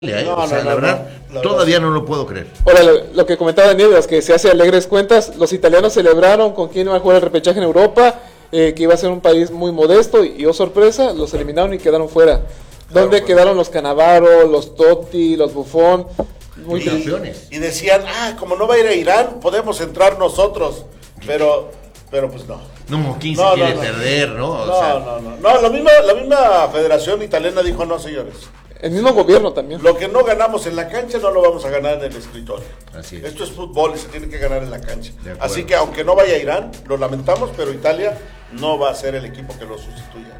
La verdad, todavía no lo puedo creer. Ahora, lo que comentaba Nieves, que se hace alegres cuentas, los italianos celebraron con quién iba a jugar el repechaje en Europa, que iba a ser un país muy modesto, y oh sorpresa, los eliminaron y quedaron fuera. ¿Dónde quedaron los Cannavaro, los Totti, los Buffon? Muy campeones. Y decían, como no va a ir a Irán, podemos entrar nosotros, pero pues no. No, 15 quiere perder, ¿no? No, la misma federación italiana dijo, no, señores. El mismo gobierno también. Lo que no ganamos en la cancha no lo vamos a ganar en el escritorio. Así es. Esto es fútbol y se tiene que ganar en la cancha. Así que aunque no vaya a Irán, lo lamentamos, pero Italia no va a ser el equipo que lo sustituya.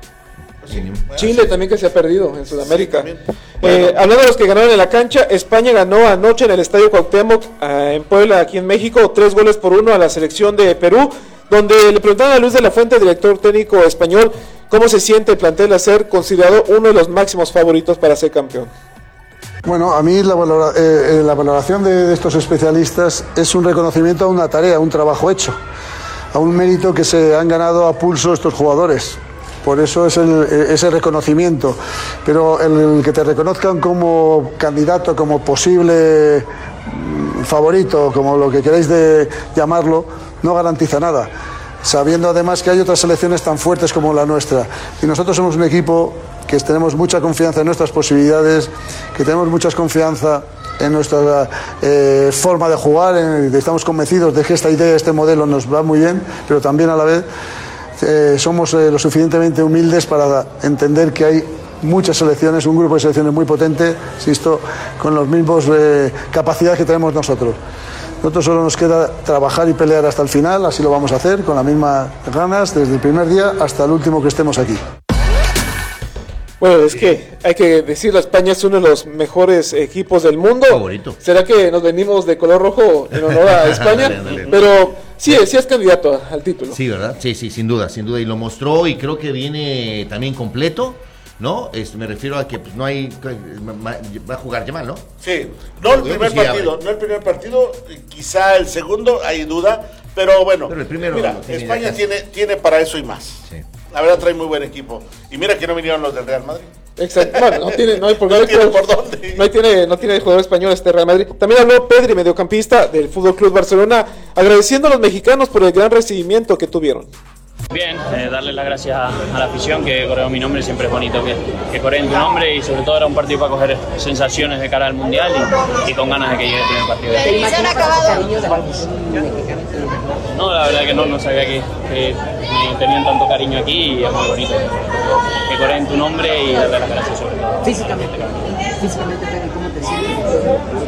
Chile también, que se ha perdido en Sudamérica. Sí, hablando de los que ganaron en la cancha, España ganó anoche en el Estadio Cuauhtémoc en Puebla, aquí en México, 3-1 a la selección de Perú, donde le preguntaron a Luis de la Fuente, director técnico español, cómo se siente el plantel a ser considerado uno de los máximos favoritos para ser campeón. Bueno, a mí la valoración de estos especialistas es un reconocimiento a una tarea, a un trabajo hecho, a un mérito que se han ganado a pulso estos jugadores. Por eso es ese reconocimiento. Pero el que te reconozcan como candidato, como posible favorito, como lo que queráis llamarlo, no garantiza nada, sabiendo además que hay otras selecciones tan fuertes como la nuestra. Y nosotros somos un equipo que tenemos mucha confianza en nuestras posibilidades, que tenemos mucha confianza en nuestra forma de jugar, estamos convencidos de que esta idea, este modelo nos va muy bien, pero también a la vez somos lo suficientemente humildes para entender que hay muchas selecciones, un grupo de selecciones muy potente, insisto, con las mismas capacidades que tenemos nosotros. Nosotros solo nos queda trabajar y pelear hasta el final, así lo vamos a hacer, con las mismas ganas, desde el primer día hasta el último que estemos aquí. Bueno, es que hay que decirlo, España es uno de los mejores equipos del mundo. Favorito. ¿Será que nos venimos de color rojo en honor a España? Dale. Pero sí es candidato al título. Sí, ¿verdad? Sí, sin duda, y lo mostró, y creo que viene también completo, ¿no? Me refiero a que pues, no hay, va a jugar Yamal, ¿no? Sí, no el primer partido, quizá el segundo, hay duda, pero bueno, pero el primero, mira, España tiene para eso y más. Sí. La verdad trae muy buen equipo. Y mira que no vinieron los del Real Madrid. Exacto, bueno, no tiene por dónde. No tiene jugador español Real Madrid. También habló Pedri, mediocampista del Fútbol Club Barcelona, agradeciendo a los mexicanos por el gran recibimiento que tuvieron. Bien, darle las gracias a la afición que coreó mi nombre. Siempre es bonito que coreen tu nombre, y sobre todo era un partido para coger sensaciones de cara al Mundial y con ganas de que llegue el primer partido. ¿Y se han acabado? No, la verdad que no sabía que me tenían tanto cariño aquí, y es muy bonito que coreen tu nombre y darle las gracias sobre todo. Físicamente, ¿cómo te sientes?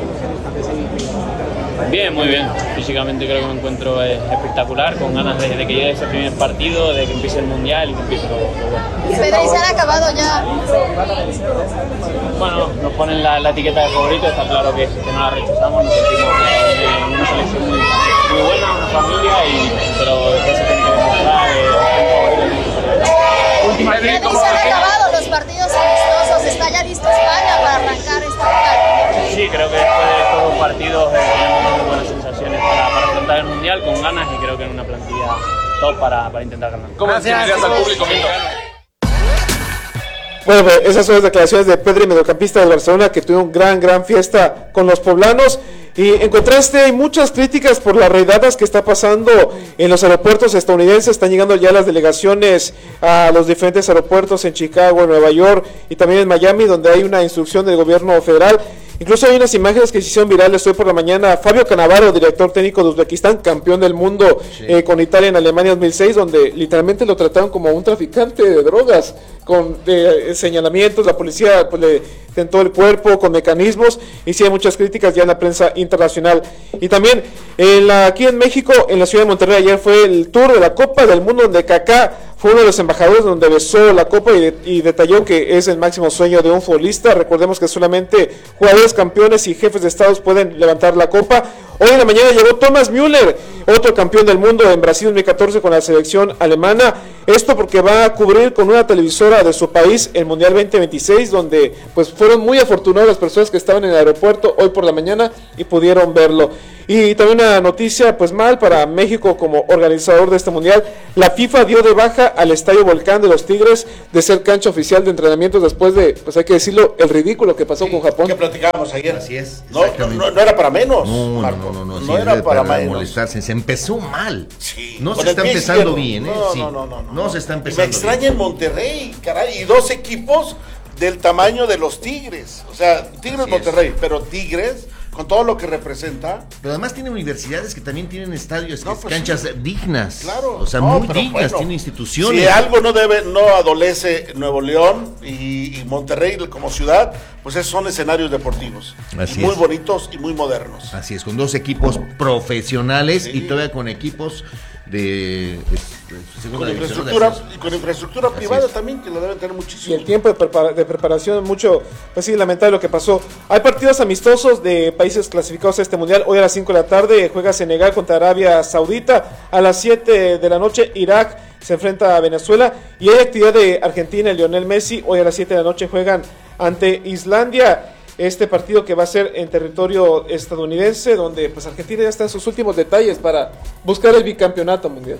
Bien, muy bien. Físicamente creo que me encuentro espectacular, con ganas de que llegue ese primer partido, de que empiece el Mundial y que empiece todo bueno. Pedri, ¿se han acabado ya? Bueno, nos ponen la etiqueta de favorito, está claro que no la rechazamos, nos sentimos en una selección muy buena, una familia, pero después se tiene que demostrar Pedri, ¿se han acabado los partidos amistosos? ¿Está ya listo España para arrancar esta final? Sí, creo que después de estos dos partidos tenemos muy buenas sensaciones para afrontar el Mundial con ganas, y creo que en una plantilla top para intentar ganar. ¿Cómo definirías al público mexicano? Bueno, pues esas son las declaraciones de Pedri, mediocampista del Barcelona, que tuvo una gran fiesta con los poblanos. Y en contraste hay muchas críticas por las redadas que está pasando en los aeropuertos estadounidenses. Están llegando ya las delegaciones a los diferentes aeropuertos en Chicago, en Nueva York y también en Miami, donde hay una instrucción del gobierno federal. Incluso hay unas imágenes que se hicieron virales hoy por la mañana. Fabio Cannavaro, director técnico de Uzbekistán, campeón del mundo con Italia en Alemania 2006, donde literalmente lo trataron como un traficante de drogas, con señalamientos. La policía pues, le tentó el cuerpo con mecanismos, y sí hay muchas críticas ya en la prensa internacional. Y también aquí en México, en la ciudad de Monterrey, ayer fue el tour de la Copa del Mundo, donde Kaká fue uno de los embajadores, donde besó la copa y detalló que es el máximo sueño de un futbolista. Recordemos que solamente jugadores campeones y jefes de estados pueden levantar la copa. Hoy en la mañana llegó Thomas Müller, otro campeón del mundo en Brasil 2014 con la selección alemana. Esto porque va a cubrir con una televisora de su país el Mundial 2026, donde pues fueron muy afortunadas las personas que estaban en el aeropuerto hoy por la mañana y pudieron verlo. Y también una noticia pues mal para México como organizador de este mundial. La FIFA dio de baja al Estadio Volcán de los Tigres de ser cancha oficial de entrenamientos después de, pues hay que decirlo, el ridículo que pasó con Japón. Que platicábamos ayer. Así es. No era para menos. No, no era para menos. molestarse. Se empezó mal. Sí, no se está empezando bien, ¿eh? No se está y empezando me extraña en Monterrey, caray, y 2 equipos del tamaño de los Tigres. O sea, Tigres Así Monterrey, es. pero Tigres, con todo lo que representa. Pero además tiene universidades que también tienen estadios, No, pues canchas sí. dignas. Claro. O sea, No, muy pero dignas, bueno, tiene instituciones. Si algo no adolece Nuevo León y Monterrey como ciudad, pues esos son escenarios deportivos. Así muy es. bonitos y muy modernos. Así es, con 2 equipos profesionales Sí. y todavía con equipos de segunda Con división, infraestructura, de ascenso. y con infraestructura Así privada es. también, que lo deben tener Y muchísimo. el tiempo de preparación, mucho, pues sí, lamentable lo que pasó. Hay partidos amistosos de países clasificados a este mundial. Hoy a las 5 de la tarde juega Senegal contra Arabia Saudita. A las 7 de la noche Irak se enfrenta a Venezuela. Y hay actividad de Argentina y Lionel Messi. Hoy a las 7 de la noche juegan ante Islandia. Este partido que va a ser en territorio estadounidense, donde pues Argentina ya está en sus últimos detalles para buscar el bicampeonato mundial.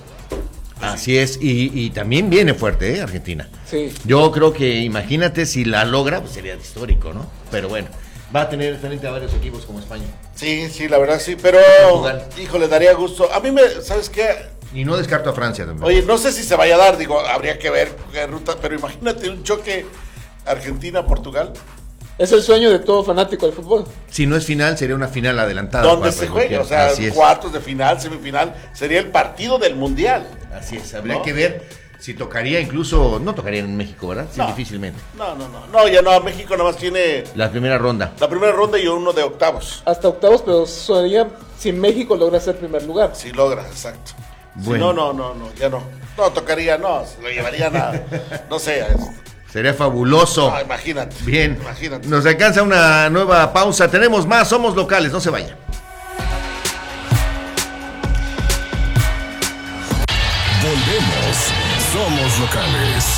Así es, y también viene fuerte, Argentina. Sí. Yo creo que, imagínate, si la logra, pues sería histórico, ¿no? Pero bueno, va a tener frente a varios equipos como España. Sí, la verdad sí, pero Portugal. híjole, daría gusto. A mí ¿sabes qué? Y no descarto a Francia también. Oye, no sé si se vaya a dar, digo, habría que ver qué ruta, pero imagínate un choque Argentina-Portugal, Es el sueño de todo fanático del fútbol. Si no es final, sería una final adelantada. donde para se cualquier- juegue, o sea, Así es. cuartos de final, semifinal, sería el partido del Mundial. Así es, habría ¿No? que ver si tocaría incluso, no tocaría en México, ¿verdad? Sí, No. difícilmente. No, ya no, México nada más tiene La primera ronda. la primera ronda y uno de octavos. Hasta octavos, pero sería si México logra ser primer lugar. Si logra, exacto. Bueno. Si no, ya no. No, tocaría, no, se lo llevarían a, no sé, Sería fabuloso. no, imagínate. Bien, Imagínate. nos alcanza una nueva pausa. Tenemos más, somos locales, no se vaya. Volvemos. Somos locales.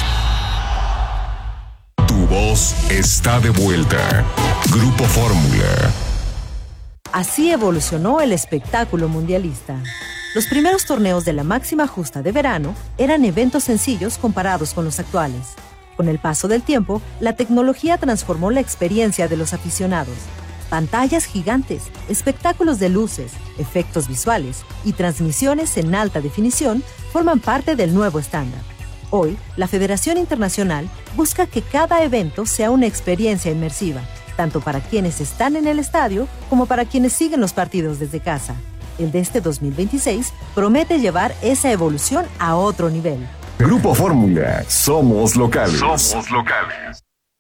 Tu voz está de vuelta. Grupo Fórmula. Así evolucionó el espectáculo mundialista. Los primeros torneos de la máxima justa de verano eran eventos sencillos comparados con los actuales. Con el paso del tiempo, la tecnología transformó la experiencia de los aficionados. Pantallas gigantes, espectáculos de luces, efectos visuales y transmisiones en alta definición forman parte del nuevo estándar. Hoy, la Federación Internacional busca que cada evento sea una experiencia inmersiva, tanto para quienes están en el estadio como para quienes siguen los partidos desde casa. El de este 2026 promete llevar esa evolución a otro nivel. Grupo Fórmula. Somos locales. Somos locales.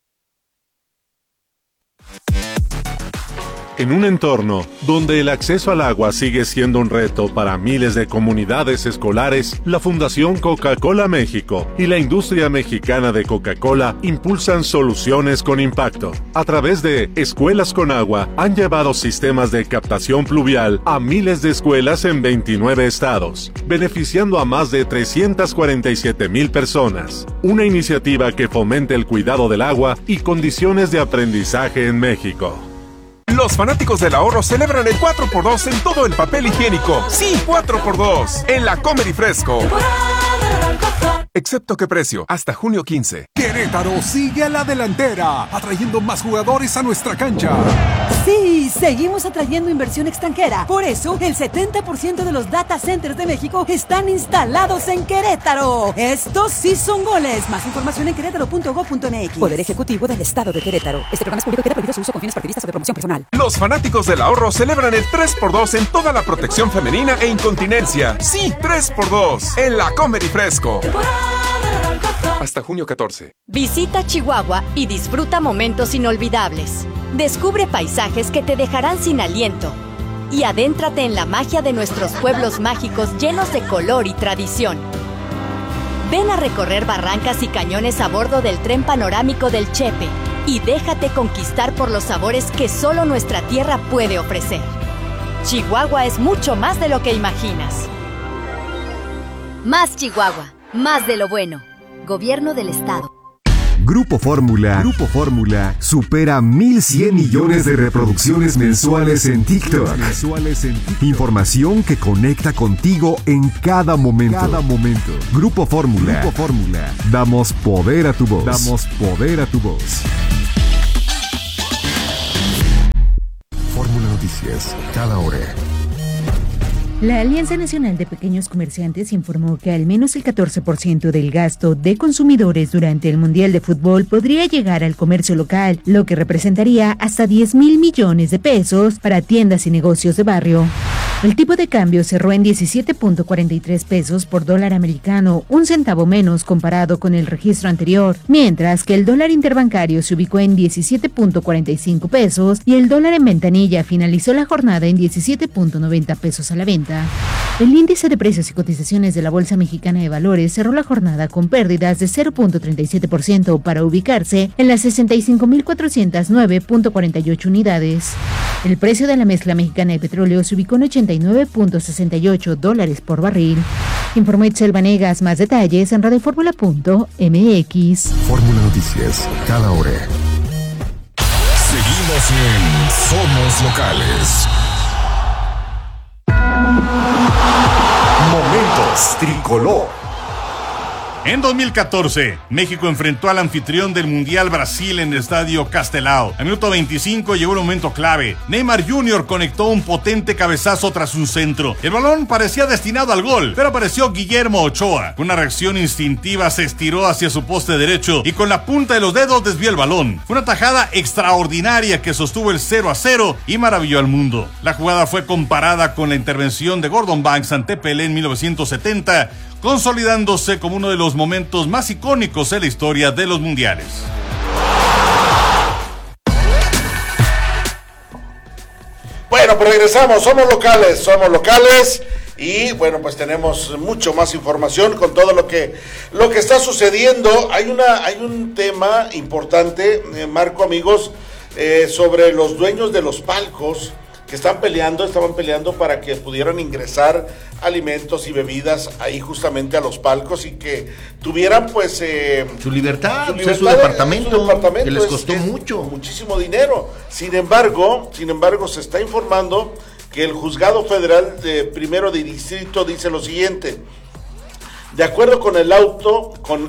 En un entorno donde el acceso al agua sigue siendo un reto para miles de comunidades escolares, la Fundación Coca-Cola México y la industria mexicana de Coca-Cola impulsan soluciones con impacto. A través de Escuelas con Agua, han llevado sistemas de captación pluvial a miles de escuelas en 29 estados, beneficiando a más de 347,000 personas. Una iniciativa que fomente el cuidado del agua y condiciones de aprendizaje en México. Los fanáticos del ahorro celebran el 4x2 en todo el papel higiénico. Sí, 4x2 en la Comer y Fresco. Excepto qué precio, hasta junio 15. Querétaro sigue a la delantera, atrayendo más jugadores a nuestra cancha. Sí, seguimos atrayendo inversión extranjera. Por eso, el 70% de los data centers de México están instalados en Querétaro. Estos sí son goles. Más información en querétaro.gov.mx. Poder Ejecutivo del Estado de Querétaro. Este programa es público y queda prohibido su uso con fines partidistas o de promoción personal. Los fanáticos del ahorro celebran el 3x2 en toda la protección femenina e incontinencia. Sí, 3x2 en la Comer y Fresco. Hasta junio 14. Visita Chihuahua y disfruta momentos inolvidables. Descubre paisajes que te dejarán sin aliento. Y adéntrate en la magia de nuestros pueblos mágicos llenos de color y tradición. Ven a recorrer barrancas y cañones a bordo del tren panorámico del Chepe y déjate conquistar por los sabores que solo nuestra tierra puede ofrecer. Chihuahua es mucho más de lo que imaginas. Más Chihuahua. Más de lo bueno. Gobierno del Estado. Grupo Fórmula supera 1,100 millones de reproducciones mensuales en TikTok. Información que conecta contigo en cada momento. Grupo Fórmula. Damos poder a tu voz. Fórmula Noticias, cada hora. La Alianza Nacional de Pequeños Comerciantes informó que al menos el 14% del gasto de consumidores durante el Mundial de Fútbol podría llegar al comercio local, lo que representaría hasta 10,000 millones de pesos para tiendas y negocios de barrio. El tipo de cambio cerró en 17.43 pesos por dólar americano, un centavo menos comparado con el registro anterior, mientras que el dólar interbancario se ubicó en 17.45 pesos y el dólar en ventanilla finalizó la jornada en 17.90 pesos a la venta. El índice de precios y cotizaciones de la Bolsa Mexicana de Valores cerró la jornada con pérdidas de 0.37% para ubicarse en las 65.409.48 unidades. El precio de la mezcla mexicana de petróleo se ubicó en $89.68 por barril. Informó Itzel Vanegas. Más detalles en radioformula.mx. Fórmula Noticias, cada hora. Seguimos en Somos Locales. Momentos Tricolor. En 2014, México enfrentó al anfitrión del Mundial Brasil en el Estadio Castelao. Al minuto 25 llegó un momento clave. Neymar Jr. conectó un potente cabezazo tras un centro. El balón parecía destinado al gol, pero apareció Guillermo Ochoa. Con una reacción instintiva se estiró hacia su poste derecho y con la punta de los dedos desvió el balón. Fue una tajada extraordinaria que sostuvo el 0-0 y maravilló al mundo. La jugada fue comparada con la intervención de Gordon Banks ante Pelé en 1970, consolidándose como uno de los momentos más icónicos en la historia de los mundiales. Bueno, pues regresamos, somos locales y bueno, pues tenemos mucho más información con todo lo que está sucediendo. Hay un tema importante, Marco, amigos, sobre los dueños de los palcos que estaban peleando para que pudieran ingresar alimentos y bebidas ahí justamente a los palcos y que tuvieran pues su libertad, su departamento, que les costó muchísimo dinero. Sin embargo, se está informando que el Juzgado Federal de Primero de Distrito dice lo siguiente: de acuerdo con el auto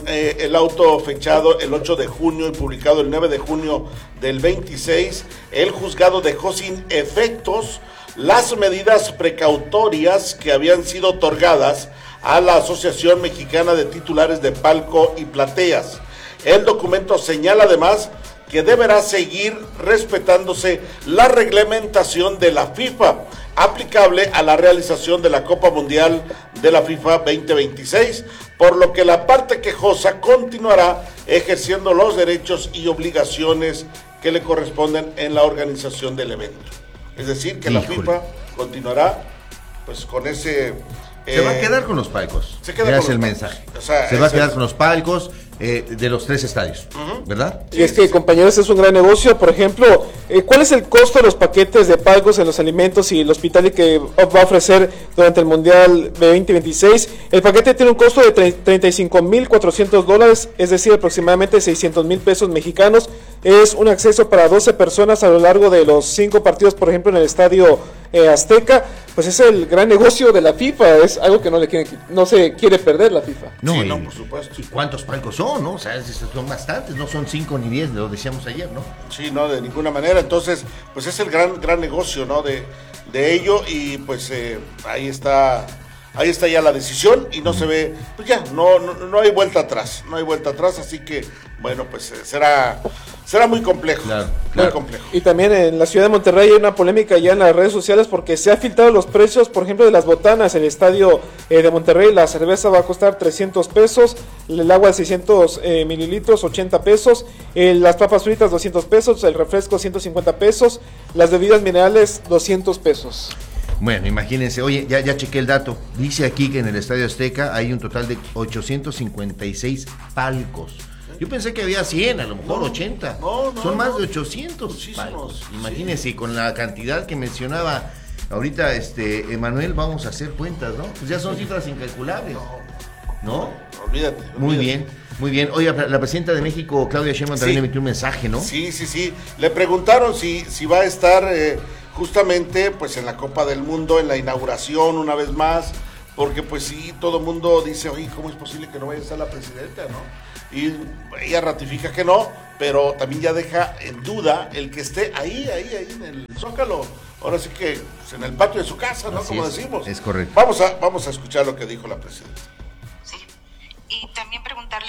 fechado el 8 de junio y publicado el 9 de junio del 26, el juzgado dejó sin efectos las medidas precautorias que habían sido otorgadas a la Asociación Mexicana de Titulares de Palco y Plateas. El documento señala además que deberá seguir respetándose la reglamentación de la FIFA aplicable a la realización de la Copa Mundial de la FIFA 2026, por lo que la parte quejosa continuará ejerciendo los derechos y obligaciones que le corresponden en la organización del evento. Es decir, que la FIFA continuará pues con ese... se va a quedar con los palcos. Se queda con el mensaje. O sea, se va a quedar con los palcos de los 3 estadios, ¿verdad? Y es que, compañeros, es un gran negocio. Por ejemplo, ¿cuál es el costo de los paquetes de palcos en los alimentos y el hospital que va a ofrecer durante el Mundial 2026? El paquete tiene un costo de $35,400, es decir, aproximadamente 600,000 pesos mexicanos. Es un acceso para 12 personas a lo largo de los 5 partidos, por ejemplo, en el Estadio Azteca. Pues es el gran negocio de la FIFA, es algo que no se quiere perder la FIFA. No, sí, por supuesto. ¿Y cuántos palcos son, no? O sea, son bastantes, no son 5 ni 10, lo decíamos ayer, ¿no? Sí, no, de ninguna manera. Entonces, pues es el gran negocio, ¿no? De ello y pues ahí está ya la decisión y no se ve, pues ya, no hay vuelta atrás, así que, bueno, pues será muy complejo, muy complejo. Y también en la ciudad de Monterrey hay una polémica ya en las redes sociales porque se han filtrado los precios, por ejemplo, de las botanas en el estadio de Monterrey. La cerveza va a costar 300 pesos, el agua de 600 mililitros, 80 pesos, las papas fritas 200 pesos, el refresco 150 pesos, las bebidas minerales 200 pesos. Bueno, imagínense, oye, ya chequé el dato. Dice aquí que en el Estadio Azteca hay un total de 856 palcos. Yo pensé que había 100, a lo mejor 80. Son más de 800 palcos. Imagínense, con la cantidad que mencionaba ahorita Emanuel, vamos a hacer cuentas, ¿no? Pues ya son cifras incalculables. ¿no? Olvídate. Muy bien. Muy bien. Oye, la presidenta de México, Claudia Sheinbaum, también emitió un mensaje, ¿no? Sí. Le preguntaron si va a estar justamente pues en la Copa del Mundo, en la inauguración una vez más, porque pues sí, todo el mundo dice, oye, ¿cómo es posible que no vaya a estar la presidenta, no? Y ella ratifica que no, pero también ya deja en duda el que esté ahí en el Zócalo. Ahora sí que pues, en el patio de su casa, ¿no? Así como es, decimos. Es correcto. Vamos a escuchar lo que dijo la presidenta. Y también preguntarle,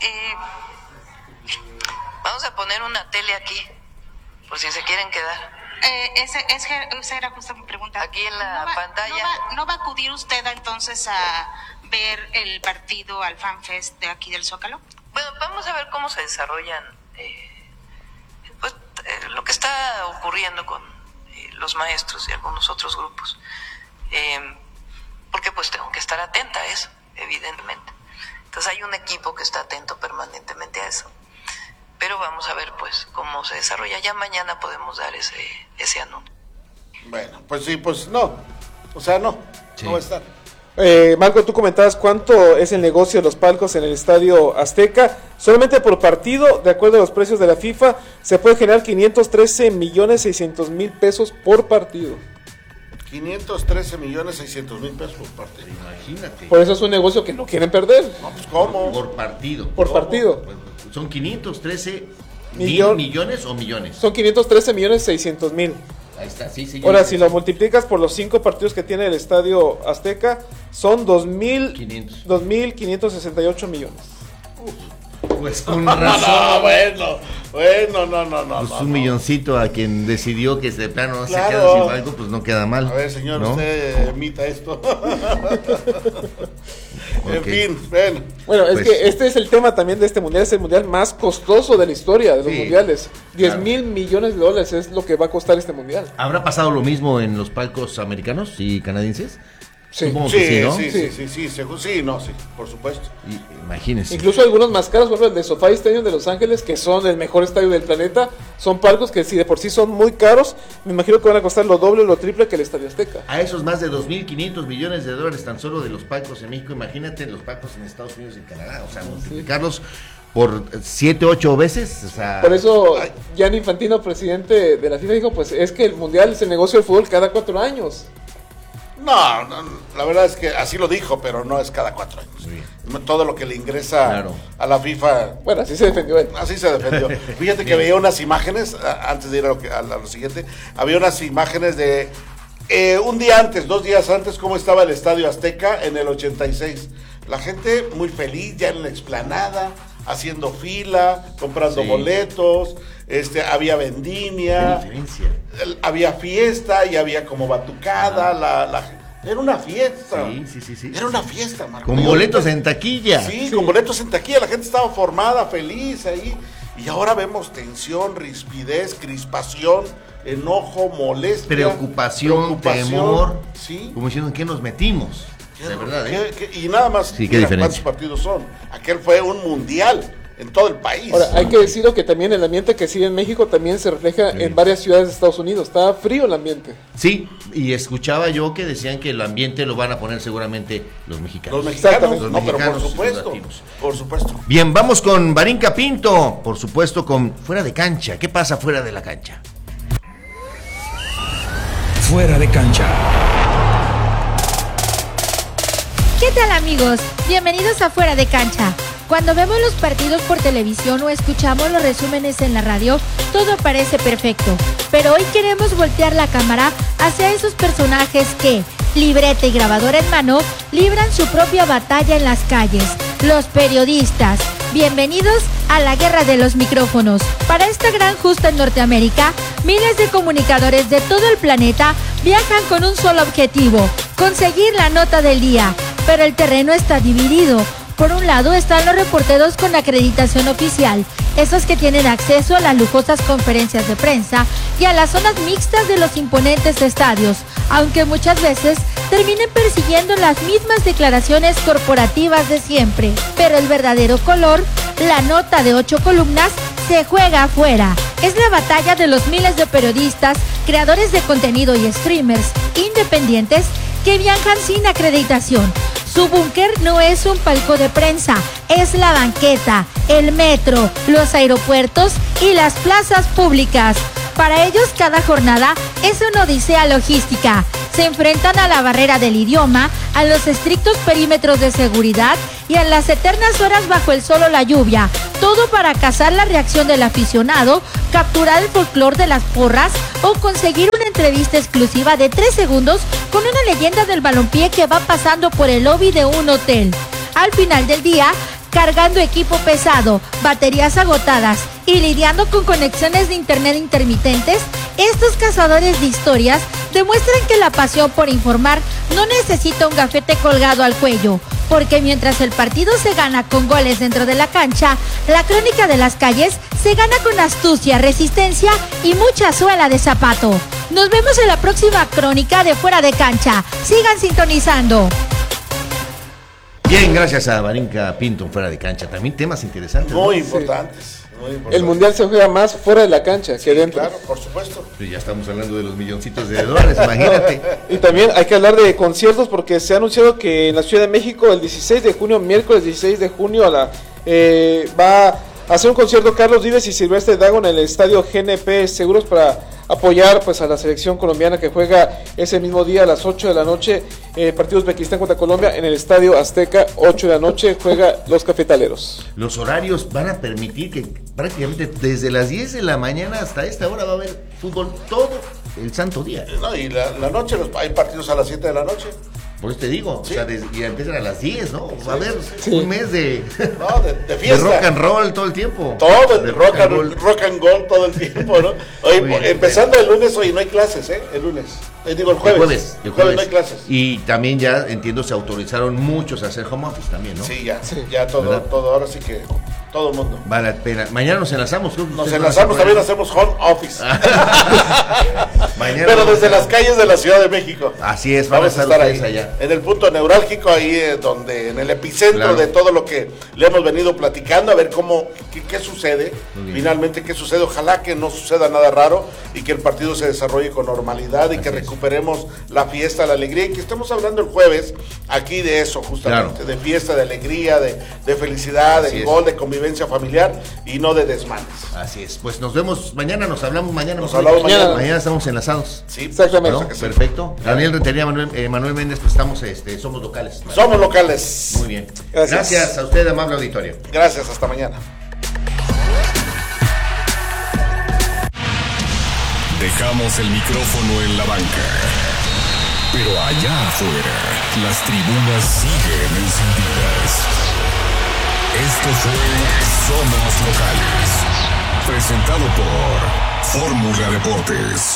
vamos a poner una tele aquí, por si se quieren quedar. Esa era justo mi pregunta. Aquí en la pantalla. ¿No va a acudir usted entonces a ver el partido al FanFest de aquí del Zócalo? Bueno, vamos a ver cómo se desarrollan lo que está ocurriendo con los maestros y algunos otros grupos. Porque pues tengo que estar atenta a eso, evidentemente. Entonces hay un equipo que está atento permanentemente a eso. Pero vamos a ver pues cómo se desarrolla. Ya mañana podemos dar ese anuncio. Bueno, pues sí, pues no. O sea, no va a estar. Marco, tú comentabas cuánto es el negocio de los palcos en el Estadio Azteca. Solamente por partido, de acuerdo a los precios de la FIFA, se puede generar 513,600,000 pesos por partido. 513,600,000 pesos por partido. Imagínate. Por eso es un negocio que no quieren perder. No, pues ¿cómo? Por partido. Por partido. Son 513 millones o millones. Son 513,600,000. Ahí está, sí. Ahora, si lo multiplicas por los 5 partidos que tiene el Estadio Azteca, son 2,568 millones. Pues con razón. No. Pues un milloncito a quien decidió que de plano no se queda sin algo, pues no queda mal. A ver, señor, ¿no? usted emita esto. En fin, bueno, es pues, que este es el tema también de este mundial, es el mundial más costoso de la historia de los mundiales. 10,000 millones de dólares es lo que va a costar este mundial. ¿Habrá pasado lo mismo en los palcos americanos y canadienses? Sí, por supuesto. Imagínense. Incluso algunos más caros, por ejemplo, el de SoFi Stadium de Los Ángeles, que son el mejor estadio del planeta, son palcos que si de por sí son muy caros, me imagino que van a costar lo doble o lo triple que el Estadio Azteca. A esos más de 2,500 millones de dólares tan solo de los palcos en México, imagínate los palcos en Estados Unidos y en Canadá, o sea, multiplicarlos por 7, 8 veces, o sea... Por eso Gianni Infantino, presidente de la FIFA, dijo, pues es que el mundial es el negocio del fútbol cada 4 años. No, la verdad es que así lo dijo, pero no es cada 4 años. Todo lo que le ingresa a la FIFA. Bueno, así se defendió él. Así se defendió. Fíjate que veía unas imágenes, antes de ir a lo siguiente, había unas imágenes de un día antes, 2 días antes, cómo estaba el Estadio Azteca en el 86. La gente muy feliz, ya en la explanada, haciendo fila, comprando boletos, había vendimia, había fiesta y había como batucada, era una fiesta. Sí. Era una fiesta, Marco. Con boletos en taquilla. Sí, con boletos en taquilla, la gente estaba formada, feliz ahí. Y ahora vemos tensión, rispidez, crispación, enojo, molestia, preocupación, temor. Sí. Como diciendo, ¿en qué nos metimos? De verdad, y nada más, mira cuántos partidos son. Aquel fue un mundial en todo el país. Ahora, hay que decirlo que también el ambiente que sigue en México también se refleja en varias ciudades de Estados Unidos. Está frío el ambiente. Sí, y escuchaba yo que decían que el ambiente lo van a poner seguramente los mexicanos. Los mexicanos, pero por supuesto. Por supuesto. Bien, vamos con Barinca Pinto, por supuesto con Fuera de Cancha. ¿Qué pasa fuera de la cancha? Fuera de Cancha. ¿Qué tal, amigos? Bienvenidos a Fuera de Cancha. Cuando vemos los partidos por televisión o escuchamos los resúmenes en la radio, todo parece perfecto. Pero hoy queremos voltear la cámara hacia esos personajes que, libreta y grabadora en mano, libran su propia batalla en las calles. Los periodistas. Bienvenidos a la guerra de los micrófonos. Para esta gran justa en Norteamérica, miles de comunicadores de todo el planeta viajan con un solo objetivo: conseguir la nota del día. Pero el terreno está dividido. Por un lado están los reporteros con acreditación oficial, esos que tienen acceso a las lujosas conferencias de prensa y a las zonas mixtas de los imponentes estadios, aunque muchas veces terminen persiguiendo las mismas declaraciones corporativas de siempre. Pero el verdadero color, la nota de 8 columnas, se juega afuera. Es la batalla de los miles de periodistas, creadores de contenido y streamers independientes que viajan sin acreditación. Su búnker no es un palco de prensa, es la banqueta, el metro, los aeropuertos y las plazas públicas. Para ellos cada jornada es una odisea logística. Se enfrentan a la barrera del idioma, a los estrictos perímetros de seguridad y a las eternas horas bajo el sol o la lluvia. Todo para cazar la reacción del aficionado, capturar el folclor de las porras o conseguir una entrevista exclusiva de 3 segundos con una leyenda del balompié que va pasando por el lobby de un hotel. Al final del día, cargando equipo pesado, baterías agotadas y lidiando con conexiones de internet intermitentes, estos cazadores de historias demuestran que la pasión por informar no necesita un gafete colgado al cuello, porque mientras el partido se gana con goles dentro de la cancha, la crónica de las calles se gana con astucia, resistencia y mucha suela de zapato. Nos vemos en la próxima crónica de Fuera de Cancha. Sigan sintonizando. Bien, gracias a Varinka Pinto, Fuera de Cancha. También temas interesantes. Muy importantes. El mundial se juega más fuera de la cancha que dentro. Claro, por supuesto. Sí, ya estamos hablando de los milloncitos de dólares, imagínate. Y también hay que hablar de conciertos porque se ha anunciado que en la Ciudad de México el 16 de junio, miércoles 16 de junio, va a hacer un concierto Carlos Vives y Silvestre Dangond en el estadio GNP Seguros para apoyar pues a la selección colombiana que juega ese mismo día a las 8 de la noche, partido Uzbekistán contra Colombia en el estadio Azteca. 8 de la noche juega los cafetaleros. Los horarios van a permitir que prácticamente desde las 10 de la mañana hasta esta hora va a haber fútbol todo el santo día. No, y la noche hay partidos a las 7 de la noche. Por eso te digo, sí. O sea, y empiezan a las 10, ¿no? Sí, va a haber un mes de fiesta. De rock and roll todo el tiempo. Todo, de rock and roll todo el tiempo, ¿no? Oye, empezando el lunes, hoy no hay clases, ¿eh? El lunes. Digo, el jueves. El jueves no hay clases. Y también ya, entiendo, se autorizaron muchos a hacer home office también, ¿no? Sí, ya todo, ahora sí que todo el mundo. Vale la pena. Mañana nos enlazamos. Nos enlazamos, también hacemos home office. Mañana pero desde las calles de la Ciudad de México. Así es, vamos a estar ahí, allá. En el punto neurálgico, ahí donde, en el epicentro de todo lo que le hemos venido platicando, a ver qué sucede, finalmente qué sucede. Ojalá que no suceda nada raro y que el partido se desarrolle con normalidad y que recuperemos la fiesta, la alegría, y que estemos hablando el jueves aquí de eso, justamente, de fiesta, de alegría, de felicidad, de gol, de convivencia familiar y no de desmanes. Así es, pues nos vemos mañana, nos hablamos mañana. Mañana estamos enlazados. Sí, exactamente. ¿No? Perfecto. Daniel Rentería, Manuel Méndez, pues estamos, somos locales. ¿Vale? Somos locales. Muy bien. Gracias a usted, amable auditorio. Gracias, hasta mañana. Dejamos el micrófono en la banca, pero allá afuera las tribunas siguen encendidas. Esto fue Somos Locales, presentado por Fórmula Deportes.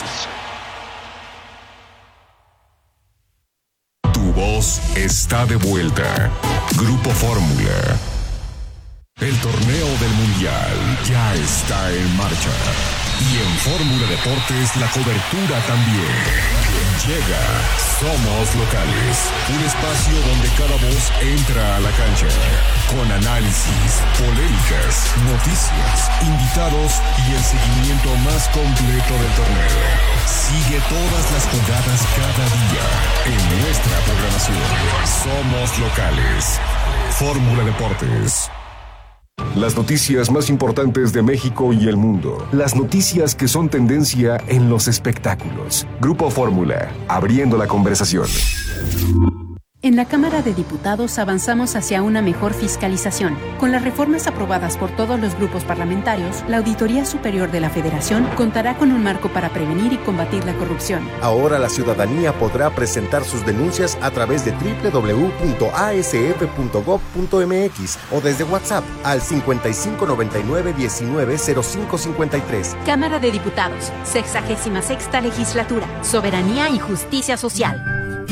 Tu voz está de vuelta. Grupo Fórmula. El torneo del Mundial ya está en marcha. Y en Fórmula Deportes la cobertura también. Llega Somos Locales, un espacio donde cada voz entra a la cancha, con análisis, polémicas, noticias, invitados y el seguimiento más completo del torneo. Sigue todas las jugadas cada día en nuestra programación. Somos Locales. Fórmula Deportes. Las noticias más importantes de México y el mundo. Las noticias que son tendencia en los espectáculos. Grupo Fórmula, abriendo la conversación. En la Cámara de Diputados avanzamos hacia una mejor fiscalización. Con las reformas aprobadas por todos los grupos parlamentarios, la Auditoría Superior de la Federación contará con un marco para prevenir y combatir la corrupción. Ahora la ciudadanía podrá presentar sus denuncias a través de www.asf.gov.mx o desde WhatsApp al 5599-190553. Cámara de Diputados, 66ª Legislatura, Soberanía y Justicia Social.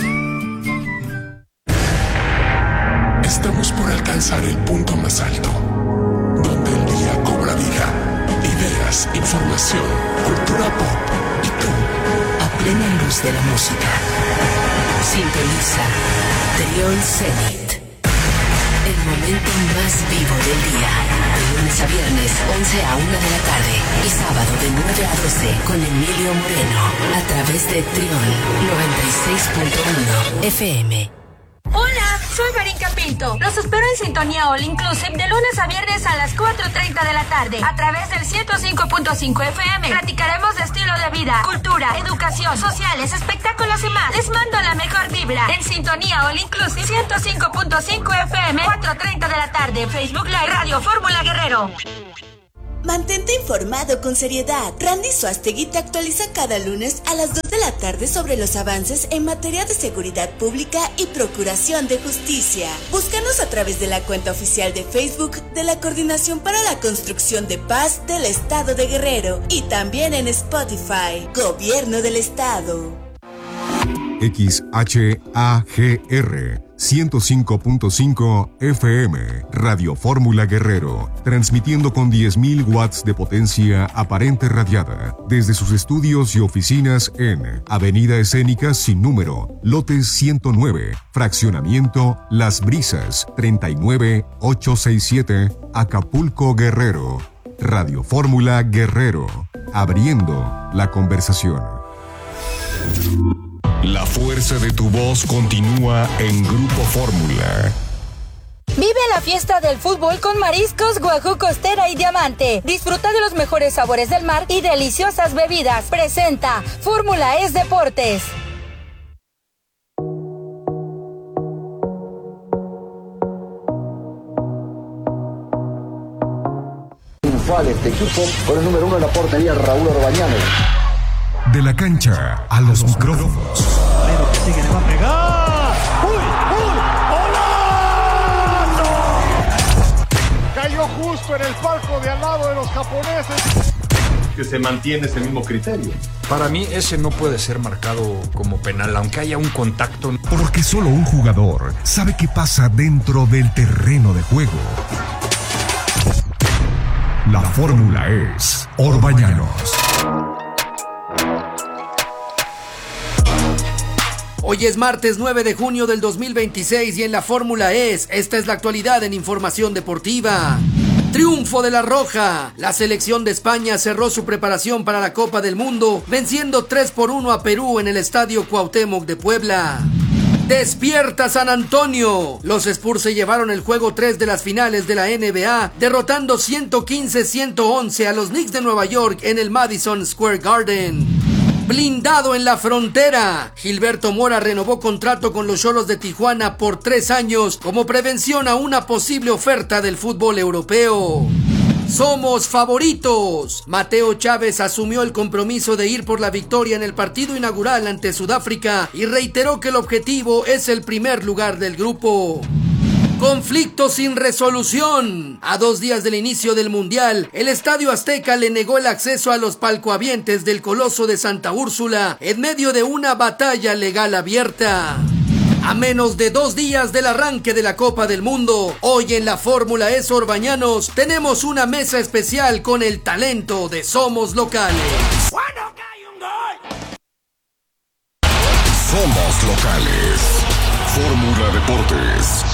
Estamos por alcanzar el punto más alto, donde el día cobra vida, ideas, información, cultura pop y tú, a plena luz de la música. Sintoniza Trión Zenit, el momento más vivo del día, de lunes a viernes, 11 a 1 de la tarde y sábado de 9 a 12 con Emilio Moreno, a través de Trión 96.1 FM. ¡Hola! Soy Marinka Pinto. Los espero en Sintonía All Inclusive de lunes a viernes a las 4:30 de la tarde a través del 105.5 FM. Platicaremos de estilo de vida, cultura, educación, sociales, espectáculos y más. Les mando la mejor vibra en Sintonía All Inclusive 105.5 FM, 4:30 de la tarde. Facebook Live Radio Fórmula Guerrero. Mantente informado con seriedad. Randy Suastegui te actualiza cada lunes a las 2 de la tarde sobre los avances en materia de seguridad pública y procuración de justicia. Búscanos a través de la cuenta oficial de Facebook de la Coordinación para la Construcción de Paz del Estado de Guerrero y también en Spotify. Gobierno del Estado. XHAGR 105.5 FM, Radio Fórmula Guerrero, transmitiendo con 10.000 watts de potencia aparente radiada desde sus estudios y oficinas en Avenida Escénica sin número, lote 109, fraccionamiento Las Brisas, 39867, Acapulco, Guerrero. Radio Fórmula Guerrero, abriendo la conversación. La fuerza de tu voz continúa en Grupo Fórmula. Vive la fiesta del fútbol con Mariscos Guajú Costera y Diamante. Disfruta de los mejores sabores del mar y deliciosas bebidas. Presenta Fórmula Es Deportes. Triunfal este equipo con el número 1 en la portería, Raúl Orbañanos. De la cancha a los micrófonos. Pero que sigue, le va a pegar. ¡Uy! ¡Golazo! Cayó justo en el palco de al lado de los japoneses. Que se mantiene ese mismo criterio. Para mí ese no puede ser marcado como penal, aunque haya un contacto. Porque solo un jugador sabe qué pasa dentro del terreno de juego. La fórmula es Orbañanos. Hoy es martes 9 de junio del 2026 y en la Fórmula esta es la actualidad en información deportiva. Triunfo de la Roja. La selección de España cerró su preparación para la Copa del Mundo, venciendo 3-1 a Perú en el Estadio Cuauhtémoc de Puebla. Despierta San Antonio. Los Spurs se llevaron el juego 3 de las finales de la NBA, derrotando 115-111 a los Knicks de Nueva York en el Madison Square Garden. Blindado en la frontera. Gilberto Mora renovó contrato con los Xolos de Tijuana por 3 años como prevención a una posible oferta del fútbol europeo. Somos favoritos. Mateo Chávez asumió el compromiso de ir por la victoria en el partido inaugural ante Sudáfrica y reiteró que el objetivo es el primer lugar del grupo. Conflicto sin resolución. A 2 días del inicio del Mundial, el Estadio Azteca le negó el acceso a los palcohabientes del Coloso de Santa Úrsula en medio de una batalla legal abierta. A menos de 2 días del arranque de la Copa del Mundo, hoy en la Fórmula Es Orbañanos tenemos una mesa especial con el talento de Somos Locales. Somos Locales. Fórmula Deportes.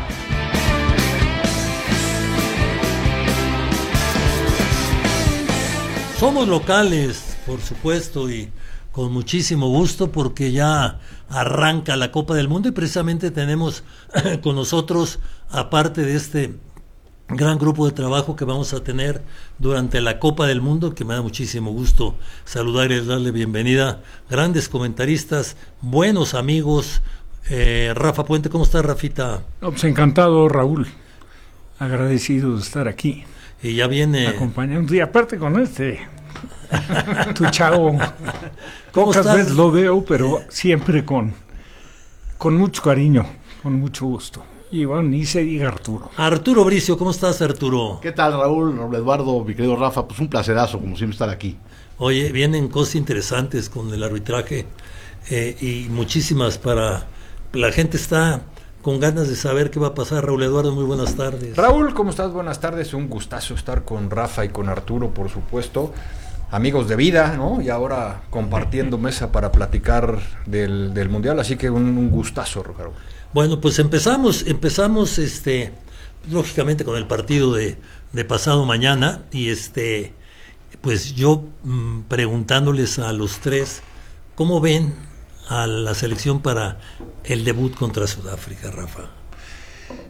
Somos locales, por supuesto, y con muchísimo gusto porque ya arranca la Copa del Mundo y precisamente tenemos con nosotros, aparte de este gran grupo de trabajo que vamos a tener durante la Copa del Mundo, que me da muchísimo gusto saludarles, darle bienvenida, grandes comentaristas, buenos amigos. Rafa Puente, ¿cómo estás, Rafita? No, pues encantado, Raúl, agradecido de estar aquí. Y ya viene acompañando, y aparte con tu chavo, pocas veces lo veo, pero siempre con mucho cariño, con mucho gusto. Y bueno, ni se diga Arturo. Arturo Bricio, ¿cómo estás, Arturo? ¿Qué tal, Raúl, Eduardo, mi querido Rafa? Pues un placerazo, como siempre, estar aquí. Oye, vienen cosas interesantes con el arbitraje y muchísimas para... La gente está con ganas de saber qué va a pasar. Raúl Eduardo, muy buenas tardes. Raúl, ¿cómo estás? Buenas tardes, un gustazo estar con Rafa y con Arturo, por supuesto, amigos de vida, ¿no? Y ahora compartiendo mesa para platicar del Mundial, así que un gustazo, Raúl. Bueno, pues empezamos lógicamente con el partido de pasado mañana y pues yo preguntándoles a los tres, ¿cómo ven a la selección para el debut contra Sudáfrica, Rafa?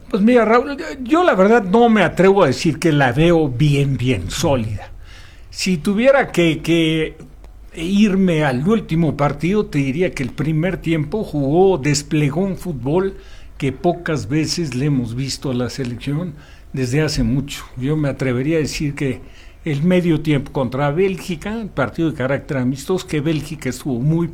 Pues mira, Raúl, yo la verdad no me atrevo a decir que la veo bien sólida. Si tuviera que irme al último partido, te diría que el primer tiempo desplegó un fútbol que pocas veces le hemos visto a la selección desde hace mucho. Yo me atrevería a decir que el medio tiempo contra Bélgica, partido de carácter amistoso, que Bélgica estuvo muy